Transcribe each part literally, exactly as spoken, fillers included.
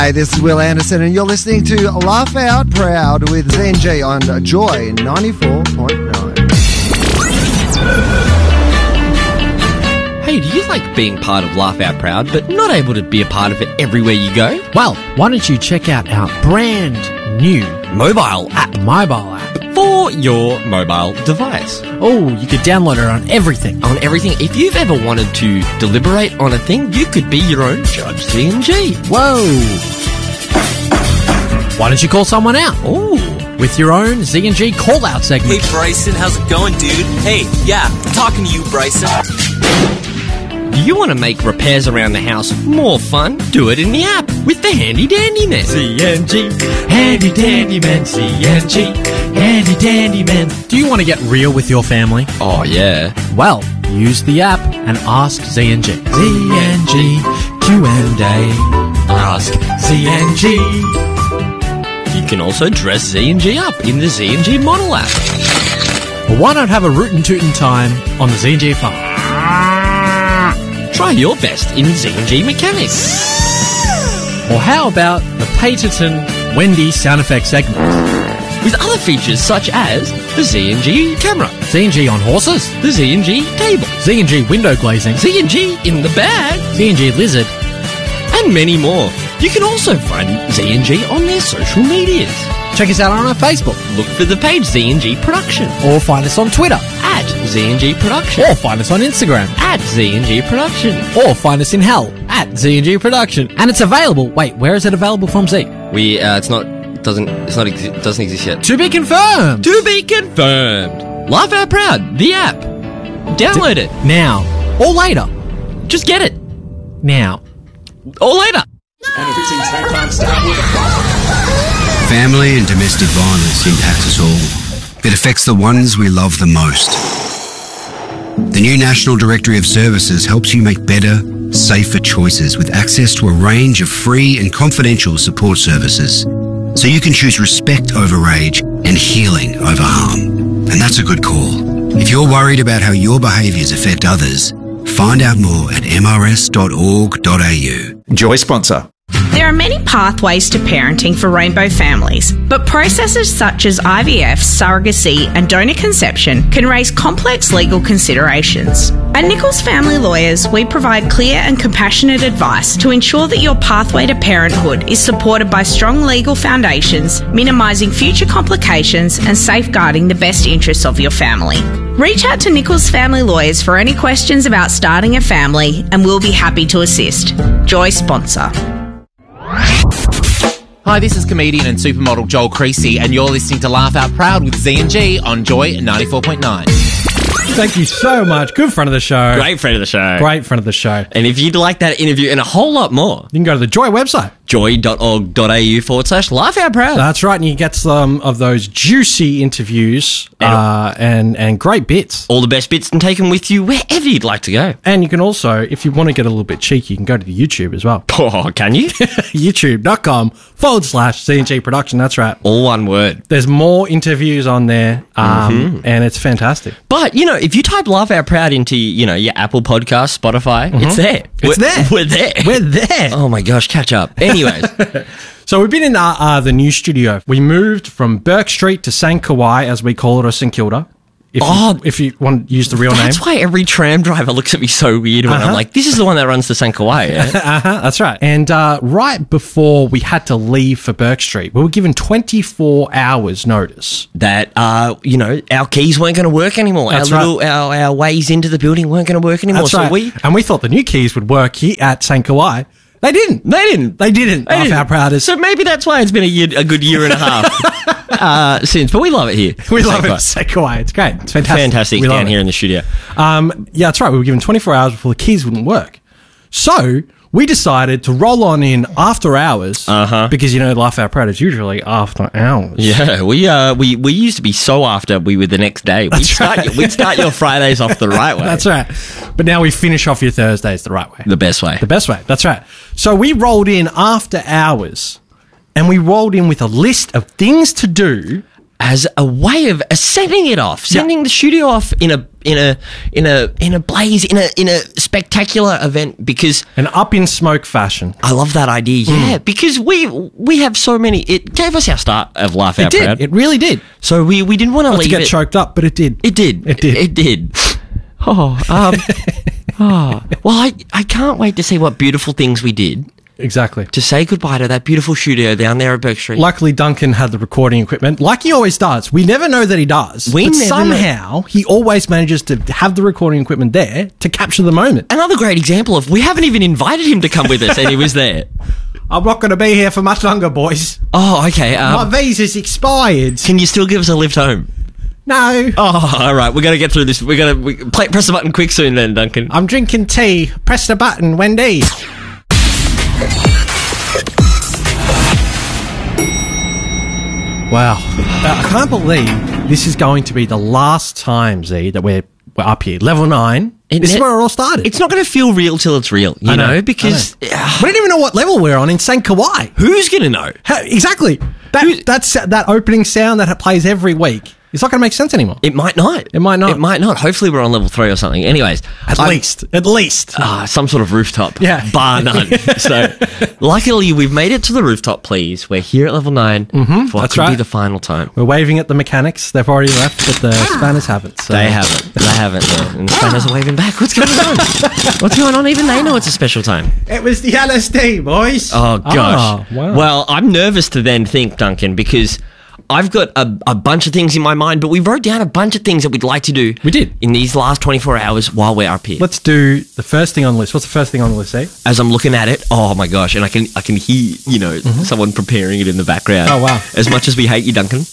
Hey, this is Will Anderson, and you're listening to Laugh Out Proud with Z and G on Joy ninety-four point nine. Hey, do you like being part of Laugh Out Proud, but not able to be a part of it everywhere you go? Well, why don't you check out our brand new Mobile app mobile app? for your mobile device. Oh, you could download it on everything. On everything. If you've ever wanted to deliberate on a thing, you could be your own Judge Z and G. Whoa! Why don't you call someone out? Ooh. With your own Z and G call-out segment. Hey, Bryson, how's it going, dude? Hey, yeah, talking to you, Bryson. Do you want to make repairs around the house more fun? Do it in the app with the Handy Dandy Man. Z and G, Handy Dandy Man, Z and G, Handy Dandy Man. Do you want to get real with your family? Oh, yeah. Well, use the app and ask Z and G. Z and G, Q and A. Ask Z and G. You can also dress Z and G up in the Z and G model app. Well, why not have a rootin' tootin' time on the Z and G phone? Try your best in Z and G Mechanics. Or how about the Paterton Wendy sound effect segment? With other features such as the Z and G camera, Z and G on horses, the Z and G table, Z and G window glazing, Z and G in the bag, Z and G lizard, and many more. You can also find Z and G on their social medias. Check us out on our Facebook. Look for the page Z and G Production. Or find us on Twitter. At Z and G Production. Or find us on Instagram. At Z and G Production. Or find us in hell. At Z and G Production. And it's available. Wait, where is it available from, Z? We, uh, it's not, doesn't, it's not, exi- doesn't exist yet. To be confirmed. To be confirmed. Laugh Out Proud, the app. Download D- it. Now. Or later. Just get it. Now. Or later. Family and domestic violence impacts us all. It affects the ones we love the most. The new National Directory of Services helps you make better, safer choices with access to a range of free and confidential support services. So you can choose respect over rage and healing over harm. And that's a good call. If you're worried about how your behaviours affect others, find out more at m r s dot org dot a u. Joy sponsor. There are many pathways to parenting for rainbow families, but processes such as I V F, surrogacy and donor conception can raise complex legal considerations. At Nichols Family Lawyers, we provide clear and compassionate advice to ensure that your pathway to parenthood is supported by strong legal foundations, minimising future complications and safeguarding the best interests of your family. Reach out to Nichols Family Lawyers for any questions about starting a family and we'll be happy to assist. Joy sponsor. Hi, this is comedian and supermodel Joel Creasy, and you're listening to Laugh Out Proud with Z and G on Joy ninety-four point nine. Thank you so much. Good friend of the show. Great friend of the show. Great friend of the show. And if you'd like that interview and a whole lot more, you can go to the Joy website. joy dot org dot a u forward slash laugh out proud. That's right, and you get some of those juicy interviews uh, and and great bits. All the best bits, and take them with you wherever you'd like to go. And you can also, if you want to get a little bit cheeky, you can go to the YouTube as well. Oh, can you? YouTube.com forward slash C and G Production. That's right. All one word. There's more interviews on there, um, mm-hmm. and it's fantastic. But, you know, if you type Laugh Out Proud into, you know, your Apple Podcast, Spotify, mm-hmm. it's there. It's we're, there. We're there. We're there. Oh, my gosh, catch up. Anyways. So we've been in uh, uh, the new studio. We moved from Burke Street to Saint Kawhi, as we call it, or St Kilda. If, oh, you, if you want to use the real that's name. That's why every tram driver looks at me so weird when uh-huh. I'm like, this is the one that runs to Saint Kawhi. Yeah? uh-huh, that's right. And uh, right before we had to leave for Burke Street, we were given twenty-four hours notice. That, uh, you know, our keys weren't going to work anymore. That's our, right. little, our, our ways into the building weren't going to work anymore. That's so right. we And we thought the new keys would work here at Saint Kawhi. They didn't. They didn't. They didn't. They didn't. How proud is. So maybe that's why it's been a year, a good year and a half uh, since. But we love it here. We love it. Saint Kawhi. It's great. It's fantastic. Fantastic we down here in the studio. Um, yeah, that's right. We were given twenty-four hours before the keys wouldn't work. So we decided to roll on in after hours, uh-huh. because, you know, Laugh Out Proud is usually after hours. Yeah, we uh, we we used to be so after we were the next day. We'd start, right. we'd start your Fridays off the right way. That's right. But now we finish off your Thursdays the right way. The best way. The best way. That's right. So we rolled in after hours, and we rolled in with a list of things to do as a way of uh, sending it off, sending Yeah. the studio off in a in a in a in a blaze, in a in a spectacular event. Because An up in smoke fashion. I love that idea. Yeah, because we we have so many. It gave us our start of Laugh It Out did. Proud. It really did. So we we didn't want to Not to leave get it. choked up, but it did. It did. It did. It did. Oh, um, oh. Well, I I can't wait to see what beautiful things we did Exactly. to say goodbye to that beautiful studio down there at Burke Street. Luckily, Duncan had the recording equipment, like he always does. We never know that he does. We but never somehow he always manages to have the recording equipment there to capture the moment. Another great example of we haven't even invited him to come with us, and he was there. I'm not going to be here for much longer, boys. Oh, okay. My Um, visa's expired. can you still give us a lift home? No. Oh, all right. We're gonna get through this. We're gonna we, play, press the button quick soon, then, Duncan. I'm drinking tea. Press the button, Wendy. Wow. Uh, I can't believe this is going to be the last time, Z, that we're, we're up here. Level nine. It this is ne- where it all started. It's not going to feel real till it's real, you I know, know, because I know. we don't even know what level we're on in Saint Kawhi. who's going to know? How, exactly. That, that's, that opening sound that plays every week. It's not going to make sense anymore. It might not. It might not. It might not. Hopefully, we're on level three or something. Anyways, At I'm- least. At least. Ah, some sort of rooftop. Yeah. Bar none. So, luckily, we've made it to the rooftop, please. We're here at level nine mm-hmm, for what that's could be right. the final time. We're waving at the mechanics. They've already left, but the spanners haven't. So. They haven't. They haven't. No. And the spanners are waving back. What's going on? What's going on? Even they know it's a special time. It was the L S D, boys. Oh, gosh. Ah, wow. Well, I'm nervous to then think, Duncan, because I've got a, a bunch of things in my mind, but we wrote down a bunch of things that we'd like to do. We did. In these last twenty-four hours while we're up here. Let's do the first thing on the list. What's the first thing on the list, eh? As I'm looking at it, oh my gosh, and I can I can hear, you know, someone preparing it in the background. Oh, wow. As much as we hate you, Duncan,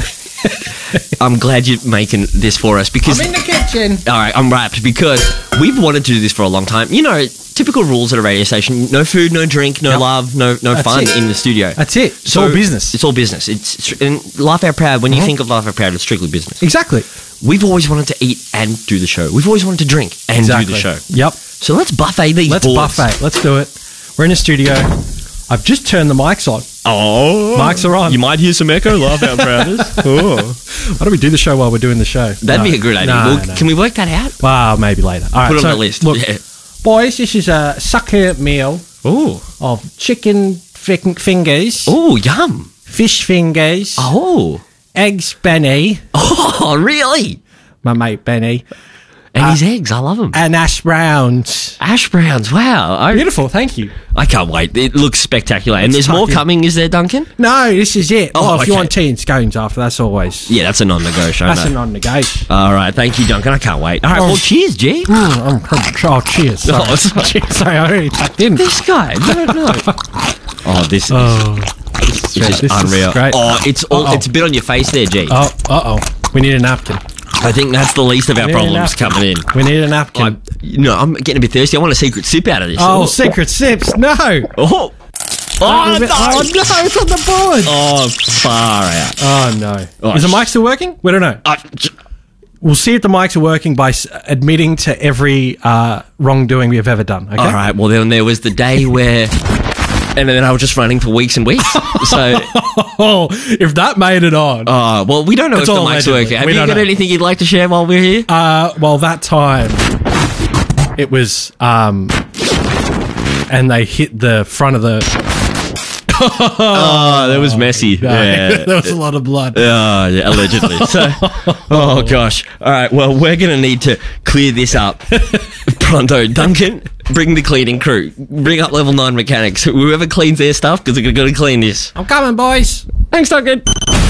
I'm glad you're making this for us because I'm in the kitchen. all right, I'm wrapped because we've wanted to do this for a long time. You know, typical rules at a radio station: no food, no drink, no Yep. love, no no That's fun it. in the studio. That's it. It's all business. It's all business. It's, it's and Laugh Out Proud. When you think of Laugh Out Proud, it's strictly business. Exactly. We've always wanted to eat and do the show. We've always wanted to drink and Exactly. do the show. Yep. So let's buffet these Let's boards. buffet. Let's do it. We're in a studio. I've just turned the mics on. Oh, Mics are on. You might hear some echo. Laugh Out Prouders. Oh, Why don't we do the show while we're doing the show? that'd No. be a good idea. No, well, no. Can we work that out? Well, maybe later. All right. Put it so, on the list. Look, Yeah. boys, this is a succulent meal Oh, of chicken fi- fingers, oh, yum. fish fingers, Oh, eggs Benny, oh, really? my mate Benny, And Uh, his eggs, I love them. and ash browns. Ash browns. Wow, I, Beautiful, thank you. I can't wait. It looks spectacular. And It's there's more fucking- coming. Is there, Duncan? No, this is it. Oh, Oh, if you okay. want tea and scones after, that's always. Yeah, that's a non-negotiable. That's a non-negation. All right, thank you, Duncan. I can't wait. All right, Oh. well, cheers, G. Mm, oh, cheers. Sorry. Oh, sorry. Cheers. Sorry, I already tucked in. This guy. No, no. Oh, this is, Oh, this is this is unreal. great. Oh, it's all, Uh-oh. it's a bit on your face there, G. oh, uh-oh. We need a napkin. I think that's the least of our We need a problems napkin. coming in. We need a napkin. I'm, no, I'm getting a bit thirsty. I want a secret sip out of this. oh, secret sips. No. Oh, oh, Oh, no. no, it's on the board. Oh, far out. Oh, no. Oh, Is the sh- mic still working? We don't know. I, j- We'll see if the mics are working by s- admitting to every uh, wrongdoing we have ever done. Okay. all right, well, then there was the day where... And then I was just running for weeks and weeks. So, Oh, if that made it on. uh, well, we don't know It's if the all mic's allegedly. working. Have We you don't got know. anything you'd like to share while we're here? Uh, well, that time it was, um, and they hit the front of the. Oh, that was messy. Yeah. there was a lot of blood. Oh, yeah, allegedly. So, oh gosh. All right. Well, we're going to need to clear this up pronto. Duncan, bring the cleaning crew. Bring up level nine mechanics. Whoever cleans their stuff, because they're going to clean this. I'm coming, boys. Thanks, Duncan.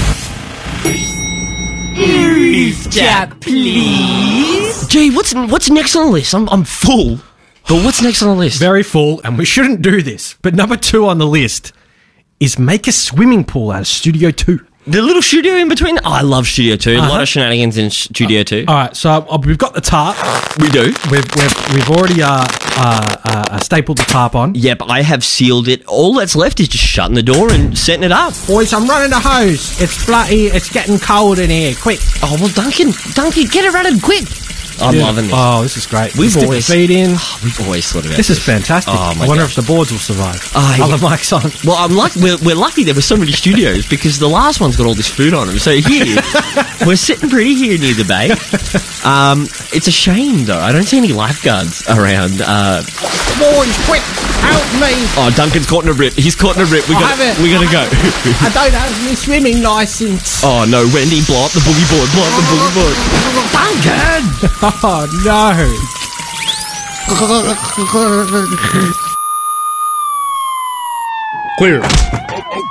Gee, what's what's next on the list? I'm I'm full. But what's next on the list? Very full, and we shouldn't do this. But number two on the list is make a swimming pool out of Studio Two. The little studio in between. Oh, I love Studio Two. A lot Uh-huh. of shenanigans in Studio Two. All right, so uh, we've got the tarp. we do. We've we've, we've already uh, uh, uh, stapled the tarp on. Yep, I have sealed it. All that's left is just shutting the door and setting it up. Boys, I'm running the hose. It's bloody. It's getting cold in here. Quick. Oh, well, Duncan, Duncan, get it running quick. I'm Yeah. loving this. Oh, this is great. We've Stick the always- feet in. We've always thought about This this. is fantastic. Oh, my I wonder gosh. if the boards will survive. Oh, yeah. Are the mics on? Well, I'm lucky. We're, we're lucky there were so many studios because the last one's got all this food on them. So here, we're sitting pretty here near the bay. Um, it's a shame though. I don't see any lifeguards around. Uh, Boys, quick, help me. oh, Duncan's caught in a rip. He's caught in a rip. We I got. have it. We gotta go. I don't have my swimming license. Oh no, Wendy, blow up the boogie board. Blow up the boogie board. Duncan. Oh, no. Clear.